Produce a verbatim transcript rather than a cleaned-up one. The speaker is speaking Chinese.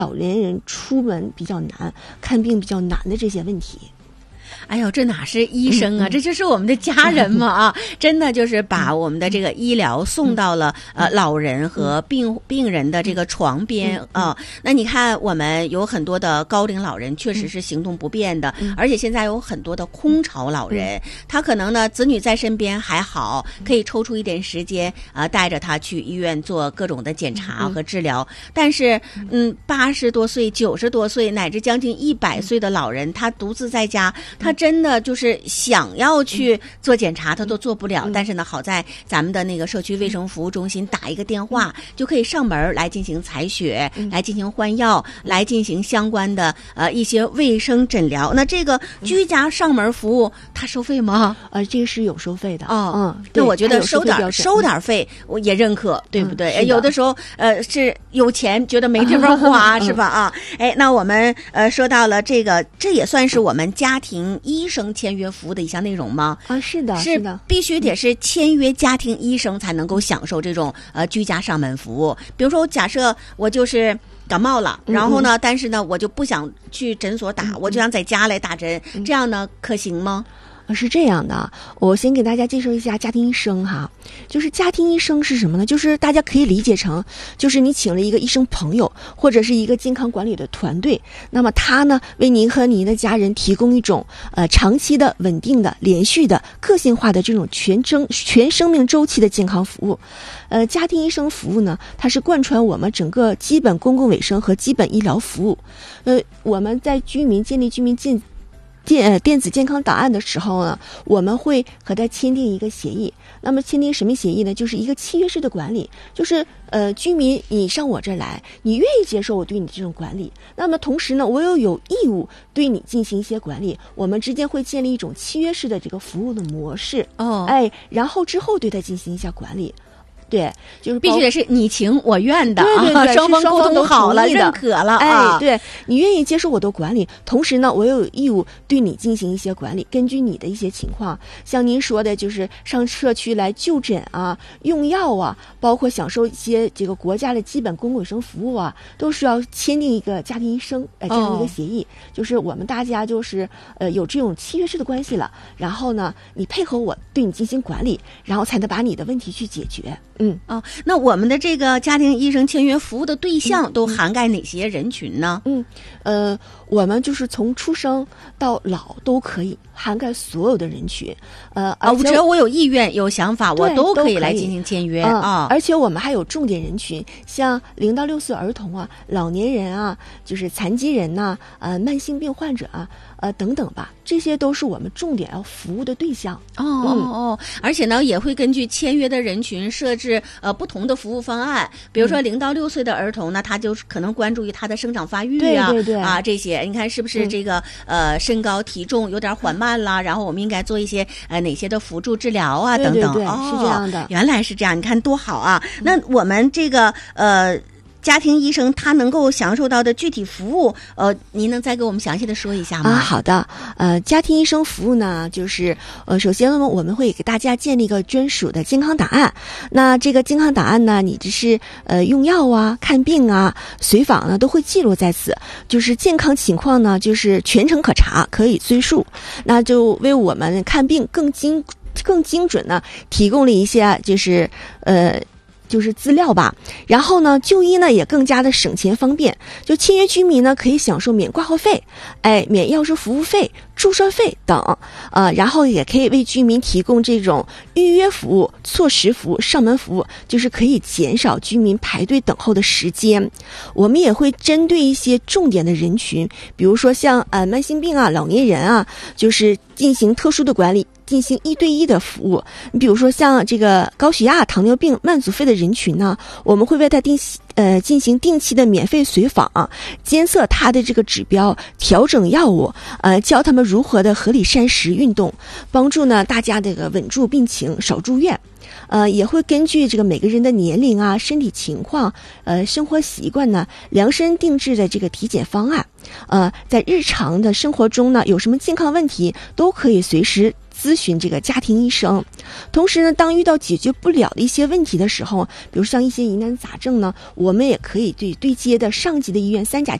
老年人出门比较难、看病比较难的这些问题。 哎呦，这哪是医生啊，嗯嗯，这就是我们的家人嘛啊！真的就是把我们的这个医疗送到了、嗯、呃老人和病病人的这个床边、嗯、啊。那你看，我们有很多的高龄老人确实是行动不便的，嗯、而且现在有很多的空巢老人，嗯、他可能呢子女在身边还好，可以抽出一点时间啊、呃，带着他去医院做各种的检查和治疗。嗯、但是，嗯，八十多岁、九十多岁乃至将近一百岁的老人，他独自在家，他真的就是想要去做检查，他都做不了。嗯、但是呢，好在咱们的那个社区卫生服务中心打一个电话，嗯、就可以上门来进行采血，嗯、来进行换药，嗯、来进行相关的呃一些卫生诊疗。那这个居家上门服务，它收费吗？ 呃，这个是有收费的。 哦，嗯，那我觉得收点收点费，我也认可，对不对？嗯、有的时候呃是有钱觉得没地方花，是吧？啊，哎，那我们呃说到了这个，这也算是我们家庭医生签约服务的一项内容吗？ 啊，是的， 是的， 必须得是签约家庭医生才能够享受这种呃居家上门服务。比如说，假设我就是感冒了，然后呢，嗯、但是呢，我就不想去诊所打，嗯、我就想在家来打针，嗯、这样呢可行吗？ 是这样的，我先给大家介绍一下家庭医生哈。就是家庭医生是什么呢？就是大家可以理解成，就是你请了一个医生朋友或者是一个健康管理的团队，那么他呢为您和您的家人提供一种呃长期的、稳定的、连续的、个性化的这种全生全生命周期的健康服务。呃，家庭医生服务呢，它是贯穿我们整个基本公共卫生和基本医疗服务。呃，我们在居民建立居民健电呃电子健康档案的时候呢，我们会和他签订一个协议。那么签订什么协议呢？就是一个契约式的管理，就是呃居民你上我这儿来，你愿意接受我对你这种管理，那么同时呢，我又有义务对你进行一些管理，我们之间会建立一种契约式的这个服务的模式。哦，哎，然后之后对他进行一下管理。对，就是必须得是你情我愿的， 对对对， 双方沟通好了，认可了， 哎，对，你愿意接受我的管理，同时呢，我又有义务对你进行一些管理，根据你的一些情况，像您说的，就是上社区来就诊啊、用药啊，包括享受一些这个国家的基本公共卫生服务啊，都是要签订一个家庭医生呃这样一个协议，哦、就是我们大家就是呃有这种契约式的关系了，然后呢，你配合我对你进行管理，然后才能把你的问题去解决。嗯哦，那我们的这个家庭医生签约服务的对象都涵盖哪些人群呢？ 嗯，呃，我们就是从出生到老都可以涵盖所有的人群。呃， 啊，只要我有意愿、有想法，我都可以来进行签约啊、 嗯。而且我们还有重点人群，像零到六岁儿童啊、老年人啊、就是残疾人呐、啊、呃，慢性病患者啊。呃，等等吧，这些都是我们重点要服务的对象。 哦哦哦，而且呢，也会根据签约的人群设置呃不同的服务方案。比如说零到六岁的儿童呢，他就可能关注于他的生长发育啊， 对对对啊这些，你看是不是这个、嗯、呃身高体重有点缓慢啦？然后我们应该做一些呃哪些的辅助治疗啊， 对对对等等。哦， 是这样的， 原来是这样，你看多好啊！嗯、那我们这个呃。家庭医生他能够享受到的具体服务，呃，您能再给我们详细的说一下吗？ 啊，好的，呃，家庭医生服务呢，就是呃，首先呢，我们会给大家建立一个专属的健康档案。那这个健康档案呢，你只是呃用药啊、看病啊、随访呢，都会记录在此。就是健康情况呢，就是全程可查，可以追溯。那就为我们看病更精更精准呢，提供了一些就是呃。就是资料吧，然后呢，就医呢也更加的省钱方便。就签约居民呢可以享受免挂号费，哎，免药师服务费、注射费等，呃，然后也可以为居民提供这种预约服务、错时服务、上门服务，就是可以减少居民排队等候的时间。我们也会针对一些重点的人群，比如说像呃慢性病啊、老年人啊，就是进行特殊的管理。进行一对一的服务，你比如说像这个高血压、糖尿病、慢阻肺的人群呢，我们会为他定呃进行定期的免费随访，监测他的这个指标，调整药物，呃教他们如何的合理膳食、运动，帮助呢大家这个稳住病情，少住院。呃，也会根据这个每个人的年龄啊、身体情况、呃生活习惯呢，量身定制的这个体检方案。呃，在日常的生活中呢，有什么健康问题都可以随时咨询这个家庭医生。同时呢，当遇到解决不了的一些问题的时候，比如像一些疑难杂症呢，我们也可以对对接的上级的医院三甲